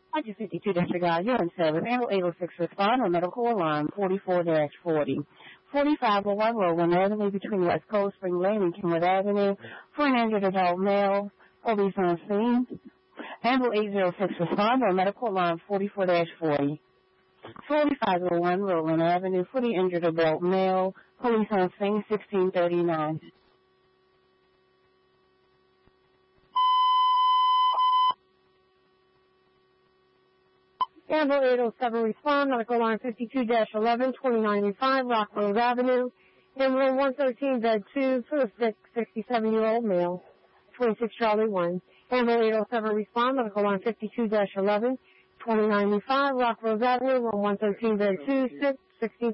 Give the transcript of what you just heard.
152 disregard, you're in service. Animal 806 respond on medical alarm 44-40. 4501 Roland Avenue between West Coast Spring Lane and Kenwood Avenue for an injured adult male. Police on scene. Animal 806 respond on medical alarm 44-40. 4501 Roland Avenue for the injured adult male. Police on scene 1639. Animal 807 respond, medical line 52-11, 2905 Rockland Avenue. Ambulance 113, bed 2 for a 67-year-old male, 26 Charlie 1. Ambulance 807 respond, medical line 52-11, 2905 Rockland Avenue, 113, bed 2, 16